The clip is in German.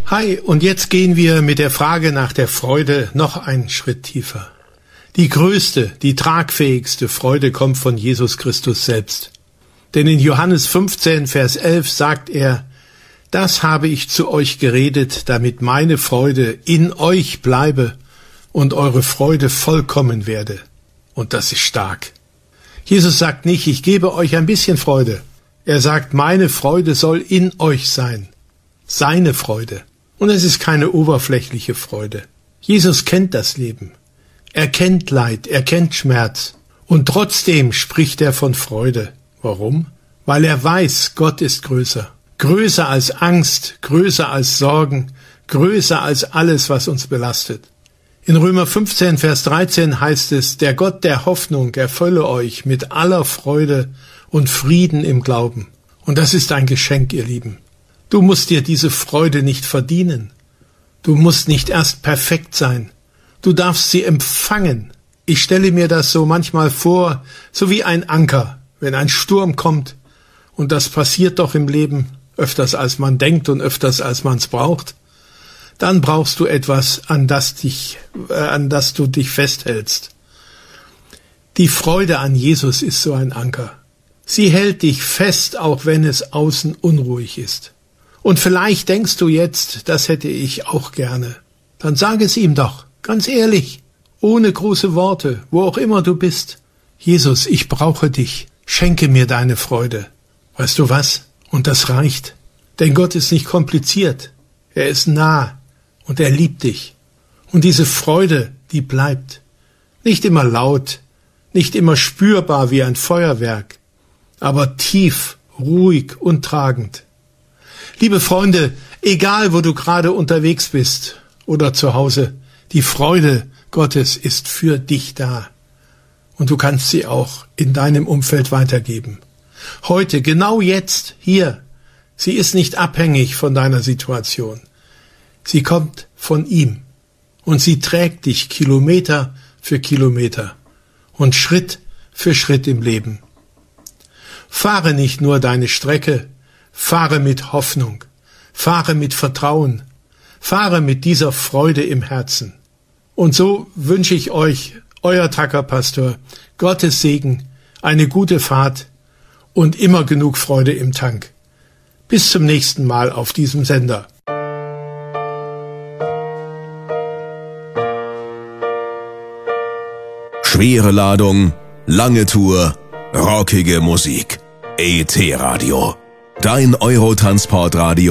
Hi, und jetzt gehen wir mit der Frage nach der Freude noch einen Schritt tiefer. Die größte, die tragfähigste Freude kommt von Jesus Christus selbst. Denn in Johannes 15, Vers 11 sagt er: Das habe ich zu euch geredet, damit meine Freude in euch bleibe und eure Freude vollkommen werde. Und das ist stark. Jesus sagt nicht, ich gebe euch ein bisschen Freude. Er sagt, meine Freude soll in euch sein. Seine Freude. Und es ist keine oberflächliche Freude. Jesus kennt das Leben. Er kennt Leid, er kennt Schmerz. Und trotzdem spricht er von Freude. Warum? Weil er weiß, Gott ist größer. Größer als Angst, größer als Sorgen, größer als alles, was uns belastet. In Römer 15, Vers 13 heißt es, der Gott der Hoffnung erfülle euch mit aller Freude und Frieden im Glauben. Und das ist ein Geschenk, ihr Lieben. Du musst dir diese Freude nicht verdienen. Du musst nicht erst perfekt sein. Du darfst sie empfangen. Ich stelle mir das so manchmal vor, so wie ein Anker, wenn ein Sturm kommt. Und das passiert doch im Leben öfters, als man denkt und öfters, als man es braucht. Dann brauchst du etwas, an das du dich festhältst. Die Freude an Jesus ist so ein Anker. Sie hält dich fest, auch wenn es außen unruhig ist. Und vielleicht denkst du jetzt, das hätte ich auch gerne. Dann sag es ihm doch, ganz ehrlich, ohne große Worte, wo auch immer du bist. Jesus, ich brauche dich. Schenke mir deine Freude. Weißt du was? Und das reicht. Denn Gott ist nicht kompliziert. Er ist nah. Und er liebt dich. Und diese Freude, die bleibt. Nicht immer laut, nicht immer spürbar wie ein Feuerwerk, aber tief, ruhig und tragend. Liebe Freunde, egal wo du gerade unterwegs bist oder zu Hause, die Freude Gottes ist für dich da. Und du kannst sie auch in deinem Umfeld weitergeben. Heute, genau jetzt, hier. Sie ist nicht abhängig von deiner Situation. Sie kommt von ihm und sie trägt dich Kilometer für Kilometer und Schritt für Schritt im Leben. Fahre nicht nur deine Strecke, fahre mit Hoffnung, fahre mit Vertrauen, fahre mit dieser Freude im Herzen. Und so wünsche ich euch, euer Tackerpastor, Gottes Segen, eine gute Fahrt und immer genug Freude im Tank. Bis zum nächsten Mal auf diesem Sender. Schwere Ladung, lange Tour, rockige Musik. ET Radio. Dein Eurotransportradio.